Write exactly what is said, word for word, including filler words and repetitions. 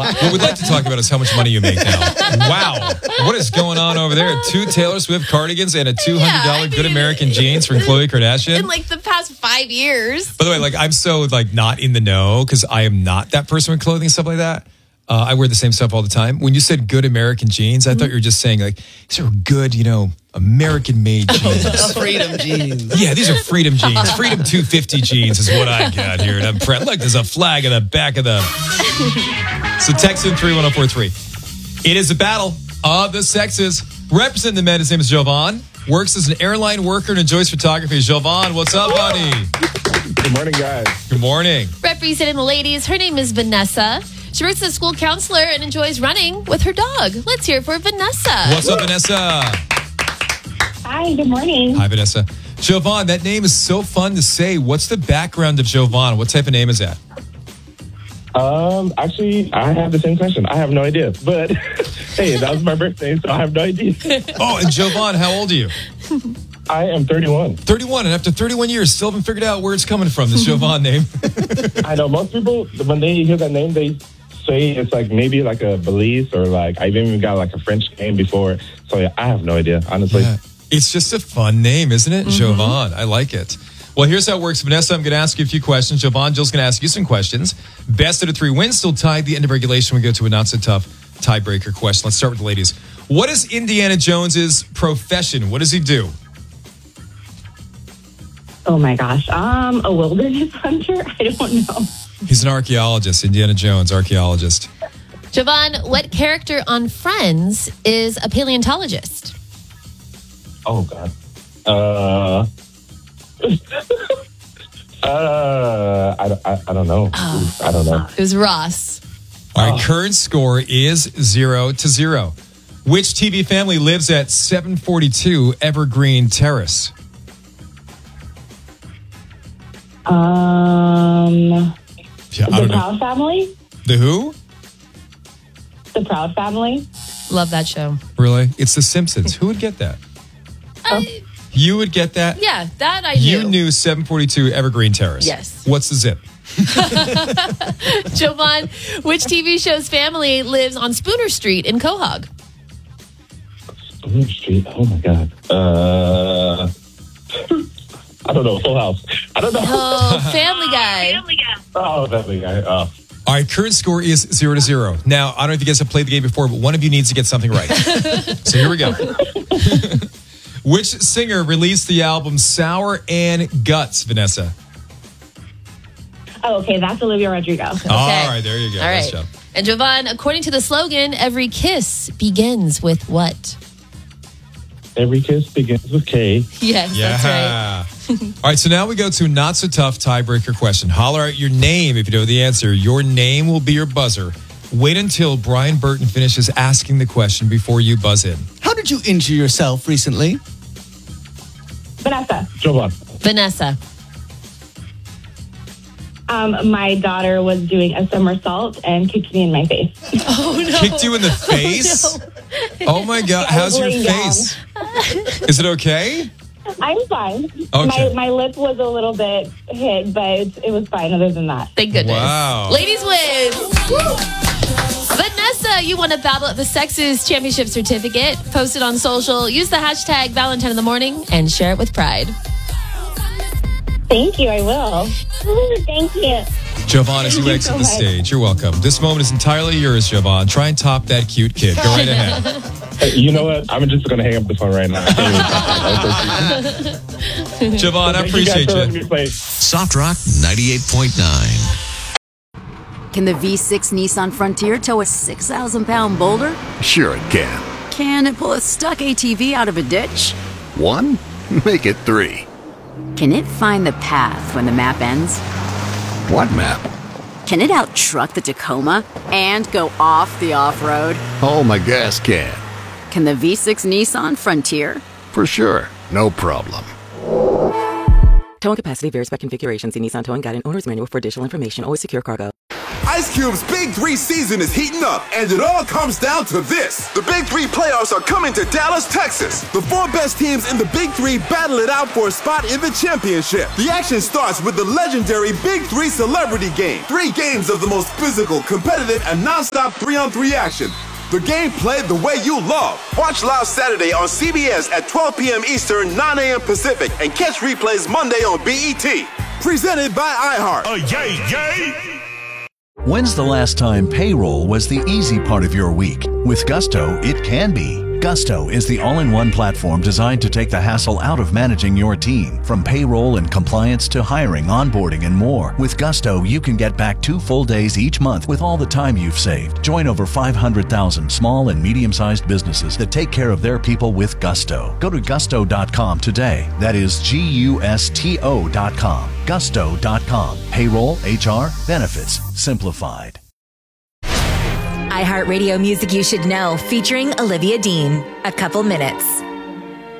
What we'd like to talk about is how much money you make now. Wow. What is going on over there? Two Taylor Swift cardigans and a two hundred dollars Yeah, I Good mean, American jeans from Khloe Kardashian. In like the past five years. By the way, like I'm so like not in the know because I am not that person with clothing and stuff like that. Uh, I wear the same stuff all the time. When you said good American jeans, I mm-hmm. thought you were just saying like these are good, you know, American-made jeans. Freedom jeans. Yeah, these are Freedom jeans. Freedom two fifty jeans is what I got here. And I'm proud. Look, there's a flag on the back of them. So text in three one oh four three. It is a battle of the sexes. Representing the men, his name is Jovan. Works as an airline worker and enjoys photography. Jovan, what's up, buddy? Good morning, guys. Good morning. Representing the ladies, her name is Vanessa. She works as a school counselor and enjoys running with her dog. Let's hear it for Vanessa. What's up, Vanessa? Hi, good morning. Hi, Vanessa. Jovan, that name is so fun to say. What's the background of Jovan? What type of name is that? Um, actually, I have the same question. I have no idea. But, hey, that was my birthday, so I have no idea. Oh, and Jovan, how old are you? I am thirty-one. thirty-one, and after thirty-one years, still haven't figured out where it's coming from, this Jovan name. I know. Most people, when they hear that name, they say it's like maybe like a Belize or like, I've even got like a French name before. So, yeah, I have no idea, honestly. Yeah. It's just a fun name, isn't it? Mm-hmm. Jovan. I like it. Well, here's how it works. Vanessa, I'm going to ask you a few questions. Jovan, Jill's going to ask you some questions. Best out of three wins, still tied. At the end of regulation, we go to a not-so-tough tiebreaker question. Let's start with the ladies. What is Indiana Jones's profession? What does he do? Oh, my gosh. Um, a wilderness hunter? I don't know. He's an archaeologist, Indiana Jones, archaeologist. Jovan, what character on Friends is a paleontologist? Oh, God. Uh... uh, I, I, I don't know. Oh, I don't know. It was Ross. All right, Oh. current score is zero to zero. Which T V family lives at seven forty-two Evergreen Terrace? Um, Yeah, I the don't know. Proud Family? The who? The Proud Family? Love that show. Really? It's The Simpsons. Who would get that? Uh, You would get that? yeah, that I knew. You knew seven forty-two Evergreen Terrace. Yes. What's the zip? Jovan, which T V show's family lives on Spooner Street in Quahog? Spooner Street. Oh, my God. Uh... I don't know. Full House. I don't know. Oh, Family Guy. Oh, Family Guy. Oh. All right, current score is zero to zero. Now, I don't know if you guys have played the game before, but one of you needs to get something right. So here we go. Which singer released the album Sour and Guts, Vanessa? Oh, okay. That's Olivia Rodrigo. Okay. All right, there you go. All Nice right. job. And Jovan, according to the slogan, every kiss begins with what? Every kiss begins with K. Yes, Yeah. that's right. All right, so now we go to a not-so-tough tiebreaker question. Holler out your name if you know the answer. Your name will be your buzzer. Wait until Brian Burton finishes asking the question before you buzz in. How did you injure yourself recently? Vanessa. Jovan. Vanessa. Um, my daughter was doing a somersault and kicked me in my face. Oh, no. Kicked you in the face? Oh, my God. How's your laying face? Is it okay? I'm fine. Okay. My my lip was a little bit hit, but it, it was fine other than that. Thank goodness. Wow. Ladies win. Vanessa, you won a Battle of the Sexes Championship certificate. Post it on social. Use the hashtag Valentine in the Morning and share it with pride. Thank you, I will. Thank you. Jovan, as you Thank you exit so the much. stage, you're welcome. This moment is entirely yours, Jovan. Try and top that cute kid. Go right ahead. Hey, you know what? I'm just going to hang up the phone right now. Jovan, I Thank you guys appreciate for letting you. me play. Soft Rock ninety-eight point nine. Can the V six Nissan Frontier tow a six thousand pound boulder? Sure it can. Can it pull a stuck A T V out of a ditch? One? Make it three. Can it find the path when the map ends? What map? Can it out-truck the Tacoma and go off the off-road? Oh, my gas can. Can the V six Nissan Frontier? For sure. No problem. Towing capacity varies by configuration. See Nissan Towing Guide and Owner's Manual for additional information. Always secure cargo. Ice Cube's Big Three season is heating up, and it all comes down to this. The Big Three playoffs are coming to Dallas, Texas. The four best teams in the Big Three battle it out for a spot in the championship. The action starts with the legendary Big Three Celebrity Game. Three games of the most physical, competitive, and non-stop three-on-three action. The game played the way you love. Watch live Saturday on C B S at twelve p.m. Eastern, nine a.m. Pacific, and catch replays Monday on B E T. Presented by iHeart. Oh, yay, yay! When's the last time payroll was the easy part of your week? With Gusto, it can be. Gusto is the all-in-one platform designed to take the hassle out of managing your team. From payroll and compliance to hiring, onboarding, and more. With Gusto, you can get back two full days each month with all the time you've saved. Join over five hundred thousand small and medium-sized businesses that take care of their people with Gusto. Go to gusto dot com today. That is G U S T O dot com. gusto dot com. Payroll, H R, benefits, simplified. iHeartRadio Music You Should Know, featuring Olivia Dean. A Couple Minutes.